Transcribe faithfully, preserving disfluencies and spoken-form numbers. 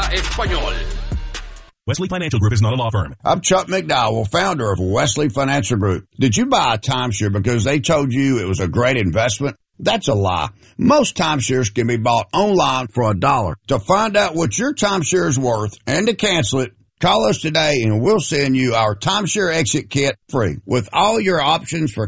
habla español. Wesley Financial Group is not a law firm. I'm Chuck McDowell, founder of Wesley Financial Group. Did you buy a timeshare because they told you it was a great investment? That's a lie. Most timeshares can be bought online for a dollar. To find out what your timeshare is worth and to cancel it, call us today and we'll send you our timeshare exit kit free with all your options for